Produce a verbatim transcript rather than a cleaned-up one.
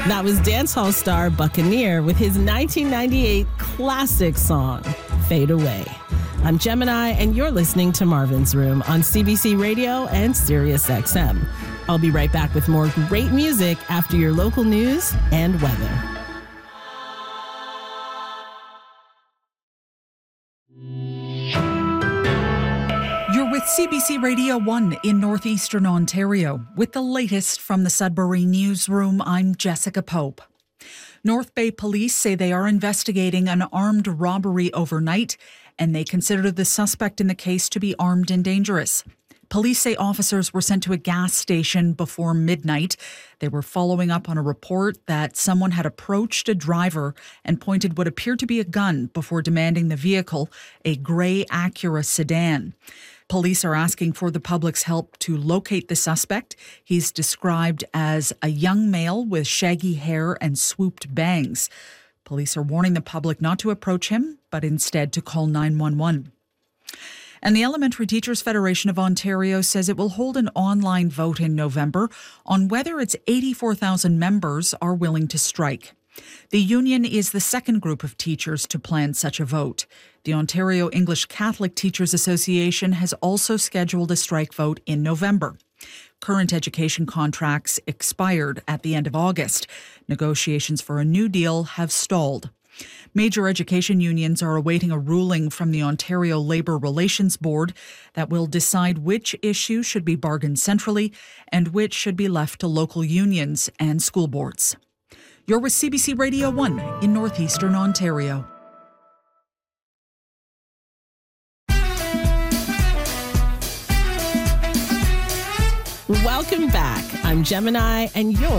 That was dancehall star Buccaneer with his nineteen ninety-eight classic song, Fade Away. I'm Gemini, and you're listening to Marvin's Room on C B C Radio and Sirius X M. I'll be right back with more great music after your local news and weather. You're with C B C Radio one in northeastern Ontario. With the latest from the Sudbury Newsroom, I'm Jessica Pope. North Bay Police say they are investigating an armed robbery overnight, and they consider the suspect in the case to be armed and dangerous. Police say officers were sent to a gas station before midnight. They were following up on a report that someone had approached a driver and pointed what appeared to be a gun before demanding the vehicle, a grey Acura sedan. Police are asking for the public's help to locate the suspect. He's described as a young male with shaggy hair and swooped bangs. Police are warning the public not to approach him, but instead to call nine one one. And the Elementary Teachers Federation of Ontario says it will hold an online vote in November on whether its eighty-four thousand members are willing to strike. The union is the second group of teachers to plan such a vote. The Ontario English Catholic Teachers Association has also scheduled a strike vote in November. Current education contracts expired at the end of August. Negotiations for a new deal have stalled. Major education unions are awaiting a ruling from the Ontario Labour Relations Board that will decide which issues should be bargained centrally and which should be left to local unions and school boards. You're with C B C Radio one in northeastern Ontario. Welcome back. I'm Gemini, and you're